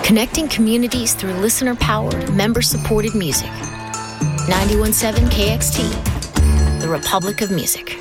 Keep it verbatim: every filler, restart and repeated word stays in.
Connecting communities through listener-powered, member-supported music. ninety-one point seven K X T, the Republic of Music.